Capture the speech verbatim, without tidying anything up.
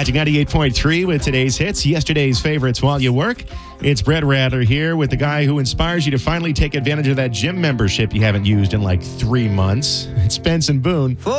Magic ninety-eight point three with today's hits, yesterday's favorites while you work. It's Brett Radler here with the guy who inspires you to finally take advantage of that gym membership you haven't used in like three months. It's Benson Boone.